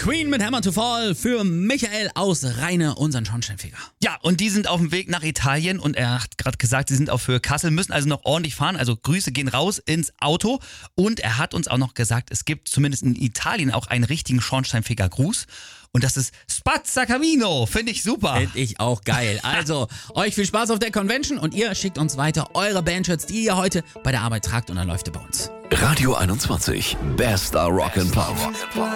Queen mit Hammer to Fall für Michael aus Rheine, unseren Schornsteinfeger. Ja, und die sind auf dem Weg nach Italien und er hat gerade gesagt, sie sind auch für Kassel, müssen also noch ordentlich fahren. Also Grüße gehen raus ins Auto. Und er hat uns auch noch gesagt, es gibt zumindest in Italien auch einen richtigen Schornsteinfeger-Gruß. Und das ist Spazzacamino. Finde ich super. Finde ich auch geil. Also, euch viel Spaß auf der Convention und ihr schickt uns weiter eure Bandshirts, die ihr heute bei der Arbeit tragt und dann läuft ihr bei uns. Radio 21, bester Rock'n'Pop.